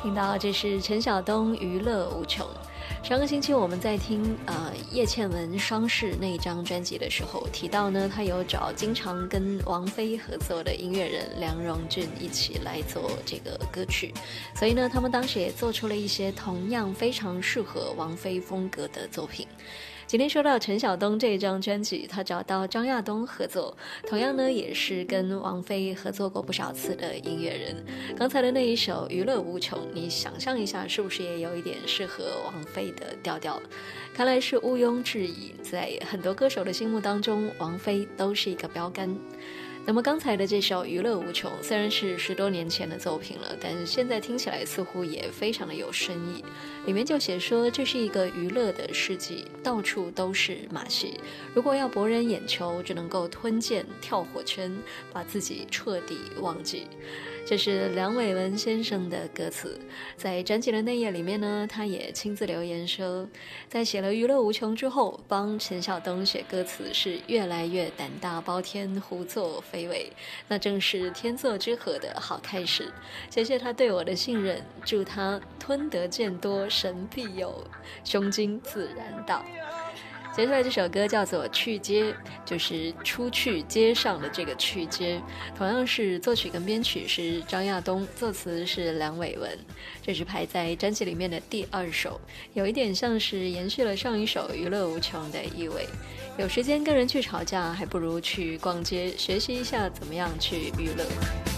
听到这是陈晓东《娱乐无穷》。上个星期我们在听叶倩文双世那一张专辑的时候提到呢，他有找经常跟王菲合作的音乐人梁荣俊一起来做这个歌曲，所以呢他们当时也做出了一些同样非常适合王菲风格的作品。今天说到陈晓东这一张专辑，他找到张亚东合作，同样呢也是跟王菲合作过不少次的音乐人。刚才的那一首《娱乐无穷》，你想象一下是不是也有一点适合王菲的调调？看来是毋庸置疑，在很多歌手的心目当中，王菲都是一个标杆。那么刚才的这首《娱乐无穷》虽然是10多年前的作品了，但是现在听起来似乎也非常的有深意。里面就写说，这是一个娱乐的世纪，到处都是马戏，如果要博人眼球，只能够吞剑跳火圈，把自己彻底忘记。这是梁伟文先生的歌词。在专辑的内页里面呢，他也亲自留言说，在写了《娱乐无穷》之后，帮陈晓东写歌词是越来越胆大包天，胡作非为，那正是天作之合的好开始。谢谢他对我的信任，祝他吞得剑多神庇佑，胸襟自然大。接下来这首歌叫做《去街》，就是出去街上的这个去街，同样是作曲跟编曲是张亚东，作词是梁伟文。这是排在专辑里面的第2首，有一点像是延续了上一首《娱乐无穷》的意味。有时间跟人去吵架，还不如去逛街，学习一下怎么样去娱乐。